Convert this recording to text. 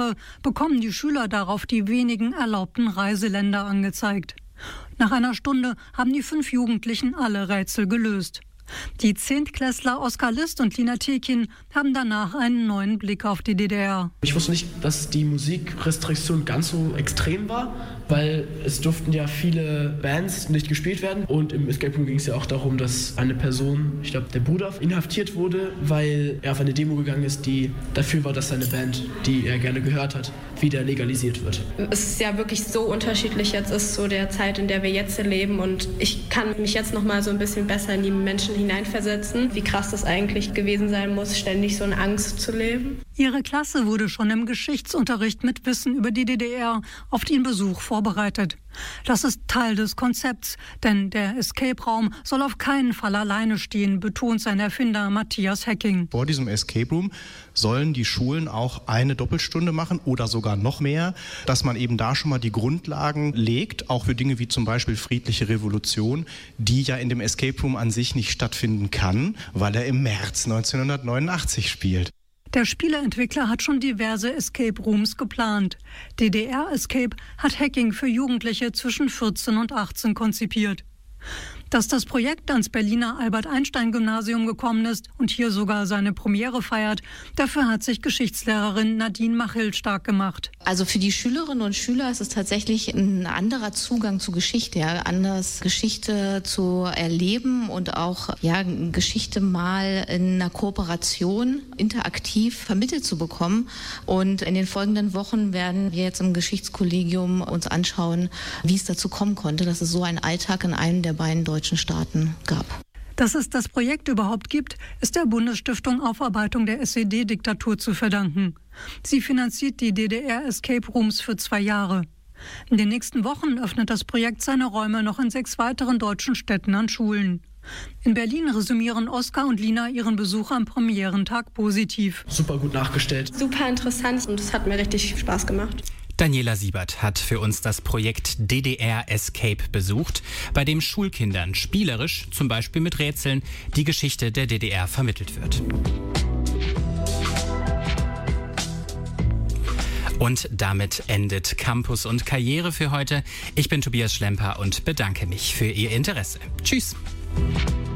Sprache bekommen die Schüler darauf die wenigen erlaubten Reiseländer angezeigt. Nach einer Stunde haben die 5 Jugendlichen alle Rätsel gelöst. Die Zehntklässler Oskar List und Lina Tekin haben danach einen neuen Blick auf die DDR. Ich wusste nicht, dass die Musikrestriktion ganz so extrem war, weil es durften ja viele Bands nicht gespielt werden. Und im Escape Room ging es ja auch darum, dass eine Person, ich glaube der Bruder, inhaftiert wurde, weil er auf eine Demo gegangen ist, die dafür war, dass seine Band, die er gerne gehört hat, wieder legalisiert wird. Es ist ja wirklich so unterschiedlich jetzt ist zu der Zeit, in der wir jetzt leben. Und ich kann mich jetzt noch mal so ein bisschen besser in die Menschen hineinversetzen, wie krass das eigentlich gewesen sein muss, ständig so in Angst zu leben. Ihre Klasse wurde schon im Geschichtsunterricht mit Wissen über die DDR auf den Besuch vorbereitet. Das ist Teil des Konzepts, denn der Escape-Raum soll auf keinen Fall alleine stehen, betont sein Erfinder Matthias Hecking. Vor diesem Escape Room sollen die Schulen auch eine Doppelstunde machen oder sogar noch mehr, dass man eben da schon mal die Grundlagen legt, auch für Dinge wie zum Beispiel friedliche Revolution, die ja in dem Escape Room an sich nicht stattfinden kann, weil er im März 1989 spielt. Der Spieleentwickler hat schon diverse Escape Rooms geplant. DDR Escape hat Hecking für Jugendliche zwischen 14 und 18 konzipiert. Dass das Projekt ans Berliner Albert-Einstein-Gymnasium gekommen ist und hier sogar seine Premiere feiert, dafür hat sich Geschichtslehrerin Nadine Machill stark gemacht. Also für die Schülerinnen und Schüler ist es tatsächlich ein anderer Zugang zu Geschichte, ja, anders Geschichte zu erleben und auch Geschichte mal in einer Kooperation interaktiv vermittelt zu bekommen. Und in den folgenden Wochen werden wir jetzt im Geschichtskollegium uns anschauen, wie es dazu kommen konnte, dass es so einen Alltag in einem der beiden deutschen Staaten gab. Dass es das Projekt überhaupt gibt, ist der Bundesstiftung Aufarbeitung der SED-Diktatur zu verdanken. Sie finanziert die DDR-Escape Rooms für 2 Jahre. In den nächsten Wochen öffnet das Projekt seine Räume noch in 6 weiteren deutschen Städten an Schulen. In Berlin resümieren Oskar und Lina ihren Besuch am Premierentag positiv. Super gut nachgestellt. Super interessant und es hat mir richtig Spaß gemacht. Daniela Siebert hat für uns das Projekt DDR Escape besucht, bei dem Schulkindern spielerisch, zum Beispiel mit Rätseln, die Geschichte der DDR vermittelt wird. Und damit endet Campus und Karriere für heute. Ich bin Tobias Schlemper und bedanke mich für Ihr Interesse. Tschüss.